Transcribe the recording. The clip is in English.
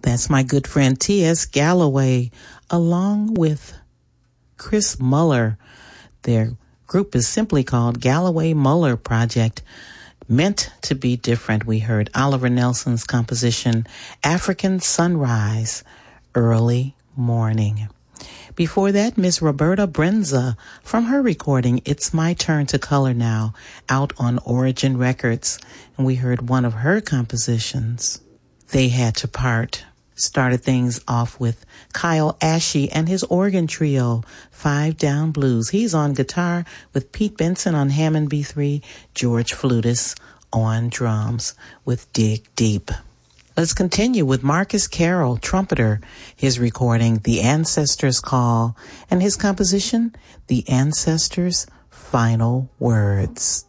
That's my good friend T.S. Galloway, along with Chris Muller. Their group is simply called Galloway Muller Project. Meant to be different. We heard Oliver Nelson's composition, African Sunrise, Early Morning. Before that, Miss Roberta Brenza from her recording, It's My Turn to Color Now, out on Origin Records. And we heard one of her compositions, They Had to Part. Started things off with Kyle Ashe and his organ trio, Five Down Blues. He's on guitar with Pete Benson on Hammond B3, George Flutis on drums with Dig Deep. Let's continue with Marcus Carroll, trumpeter, his recording, The Ancestors' Call, and his composition, The Ancestors' Final Words.